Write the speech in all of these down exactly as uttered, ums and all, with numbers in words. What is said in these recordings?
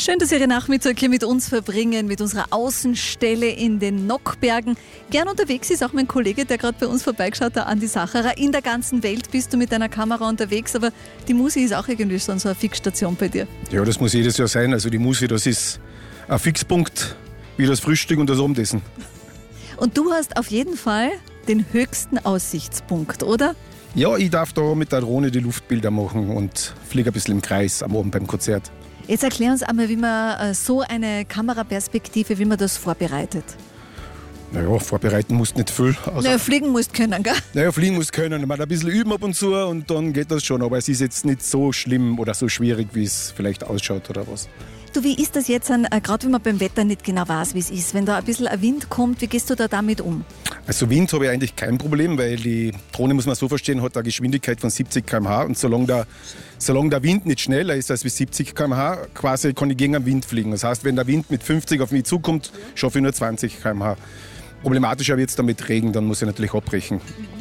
Schön, dass Sie Ihre Nachmittag hier mit uns verbringen, mit unserer Außenstelle in den Nockbergen. Gern unterwegs ist auch mein Kollege, der gerade bei uns vorbeigeschaut hat, Andi Sacherer. In der ganzen Welt bist du mit deiner Kamera unterwegs, aber die Musi ist auch irgendwie so eine Fixstation bei dir. Ja, das muss jedes Jahr sein. Also die Musi, das ist ein Fixpunkt wie das Frühstück und das Abendessen. Und du hast auf jeden Fall den höchsten Aussichtspunkt, oder? Ja, ich darf da mit der Drohne die Luftbilder machen und fliege ein bisschen im Kreis am Abend beim Konzert. Jetzt erklär uns einmal, wie man so eine Kameraperspektive, wie man das vorbereitet. Naja, vorbereiten musst nicht viel. Naja, fliegen musst können, gell? Naja, fliegen musst können. Man ein bisschen üben ab und zu und dann geht das schon. Aber es ist jetzt nicht so schlimm oder so schwierig, wie es vielleicht ausschaut oder was. Du, wie ist das jetzt, äh, gerade wenn man beim Wetter nicht genau weiß, wie es ist? Wenn da ein bisschen ein Wind kommt, wie gehst du da damit um? Also Wind habe ich eigentlich kein Problem, weil die Drohne, muss man so verstehen, hat eine Geschwindigkeit von siebzig Kilometer pro Stunde und solange der, solange der Wind nicht schneller ist als siebzig Kilometer pro Stunde, quasi kann ich gegen den Wind fliegen. Das heißt, wenn der Wind mit fünfzig auf mich zukommt, schaffe ich nur zwanzig Kilometer pro Stunde. Problematischer wird es dann mit Regen, dann muss ich natürlich abbrechen.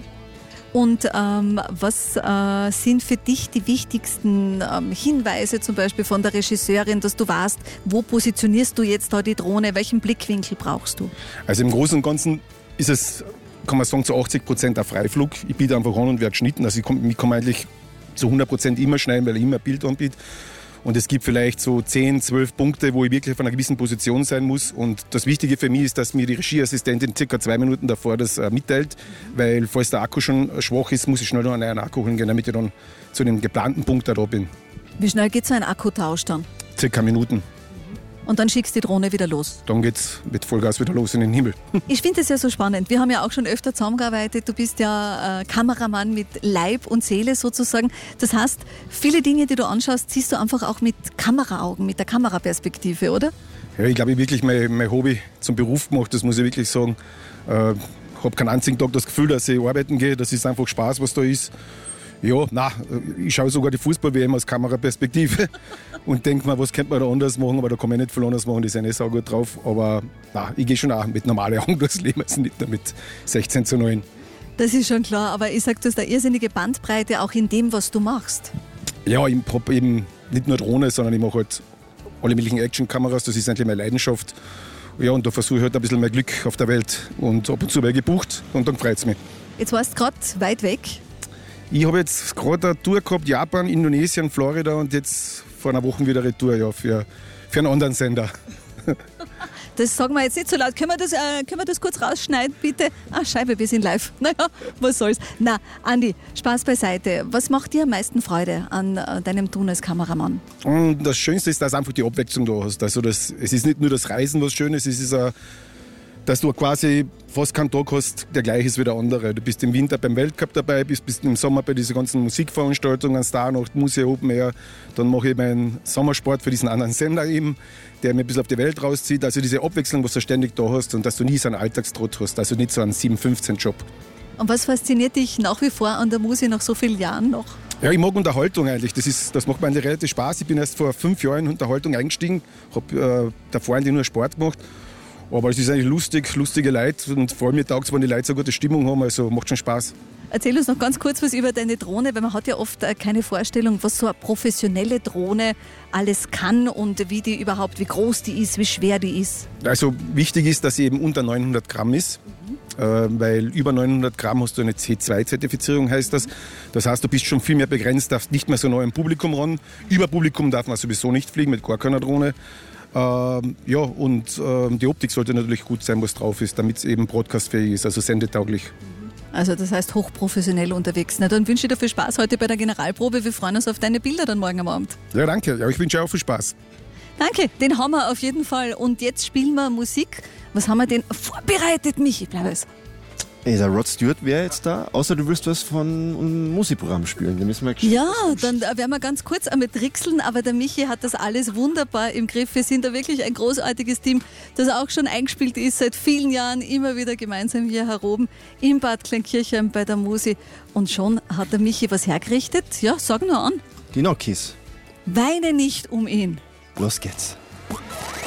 Und ähm, was äh, sind für dich die wichtigsten ähm, Hinweise zum Beispiel von der Regisseurin, dass du weißt, wo positionierst du jetzt da die Drohne, welchen Blickwinkel brauchst du? Also im Großen und Ganzen ist es, kann man sagen, zu achtzig Prozent ein Freiflug. Ich biete einfach an und werde geschnitten. Also ich kann, ich kann eigentlich zu hundert Prozent immer schneiden, weil ich immer ein Bild anbiete. Und es gibt vielleicht so zehn, zwölf Punkte, wo ich wirklich auf einer gewissen Position sein muss. Und das Wichtige für mich ist, dass mir die Regieassistentin circa zwei Minuten davor das äh, mitteilt. Weil falls der Akku schon schwach ist, muss ich schnell noch einen neuen Akku holen gehen, damit ich dann zu dem geplanten Punkt da bin. Wie schnell geht so ein Akkutausch dann? Circa Minuten. Und dann schickst du die Drohne wieder los? Dann geht's mit Vollgas wieder los in den Himmel. Ich finde das ja so spannend. Wir haben ja auch schon öfter zusammengearbeitet. Du bist ja äh, Kameramann mit Leib und Seele sozusagen. Das heißt, viele Dinge, die du anschaust, siehst du einfach auch mit Kameraaugen, mit der Kameraperspektive, oder? Ja, ich glaube, ich habe wirklich mein, mein Hobby zum Beruf gemacht, das muss ich wirklich sagen. Ich äh, habe keinen einzigen Tag das Gefühl, dass ich arbeiten gehe. Das ist einfach Spaß, was da ist. Ja, nein, ich schaue sogar die Fußball-W M aus Kameraperspektive und denke mir, was könnte man da anders machen, aber da kann man nicht viel anders machen, die sind eh sau gut drauf. Aber nein, ich gehe schon auch mit normalen Augen durchs Leben, also nicht nur mit sechzehn zu neun. Das ist schon klar, aber ich sage, du hast eine irrsinnige Bandbreite auch in dem, was du machst. Ja, ich habe eben nicht nur Drohne, sondern ich mache halt alle möglichen Actionkameras, das ist eigentlich meine Leidenschaft. Ja, und da versuche ich halt ein bisschen mein Glück auf der Welt und ab und zu werde ich gebucht und dann freut es mich. Jetzt warst du gerade weit weg. Ich habe jetzt gerade eine Tour gehabt, Japan, Indonesien, Florida und jetzt vor einer Woche wieder Retour, ja, für, für einen anderen Sender. Das sagen wir jetzt nicht so laut. Können wir das, äh, können wir das kurz rausschneiden, bitte? Ah, Scheibe, wir sind live. Naja, was soll's. Na, Andi, Spaß beiseite. Was macht dir am meisten Freude an äh, deinem Tun als Kameramann? Und das Schönste ist, dass einfach die Abwechslung da hast. Also das, es ist nicht nur das Reisen, was schön ist, es ist auch, dass du quasi fast keinen Tag hast, der gleich ist wie der andere. Du bist im Winter beim Weltcup dabei, bist, bist im Sommer bei diesen ganzen Musikveranstaltungen, Starnacht, Musik, Open Air. Dann mache ich meinen Sommersport für diesen anderen Sender eben, der mir ein bisschen auf die Welt rauszieht. Also diese Abwechslung, was du ständig da hast und dass du nie so einen Alltagstrott hast, also nicht so einen sieben fünfzehn Job. Und was fasziniert dich nach wie vor an der Musik nach so vielen Jahren noch? Ja, ich mag Unterhaltung eigentlich. Das, ist, das macht mir eigentlich relativ Spaß. Ich bin erst vor fünf Jahren in Unterhaltung eingestiegen, habe äh, davor eigentlich nur Sport gemacht. Aber es ist eigentlich lustig, lustige Leute und vor allem mir taugt es, wenn die Leute so gute Stimmung haben, also macht schon Spaß. Erzähl uns noch ganz kurz was über deine Drohne, weil man hat ja oft keine Vorstellung, was so eine professionelle Drohne alles kann und wie die überhaupt, wie groß die ist, wie schwer die ist. Also wichtig ist, dass sie eben unter neunhundert Gramm ist, mhm. äh, weil über neunhundert Gramm hast du eine C zwei Zertifizierung, heißt das. Das heißt, du bist schon viel mehr begrenzt, darfst nicht mehr so nah am Publikum ran. Über Publikum darf man sowieso nicht fliegen, mit gar keiner Drohne. Ähm, ja, und ähm, die Optik sollte natürlich gut sein, was drauf ist, damit es eben broadcastfähig ist, also sendetauglich. Also das heißt hochprofessionell unterwegs. Na, dann wünsche ich dir viel Spaß heute bei der Generalprobe. Wir freuen uns auf deine Bilder dann morgen am Abend. Ja, danke. Ja, ich wünsche auch viel Spaß. Danke, den haben wir auf jeden Fall. Und jetzt spielen wir Musik. Was haben wir denn vorbereitet, Michi? Bleib es. Ey, der Rod Stewart wäre jetzt da, außer du willst was von einem Musikprogramm spielen. Da müssen wir ja, dann werden wir ganz kurz einmal trickseln, aber der Michi hat das alles wunderbar im Griff. Wir sind da wirklich ein großartiges Team, das auch schon eingespielt ist seit vielen Jahren, immer wieder gemeinsam hier heroben im Bad Kleinkirchheim bei der Musi. Und schon hat der Michi was hergerichtet. Ja, sag nur an. Die Nokis. Weine nicht um ihn. Los geht's.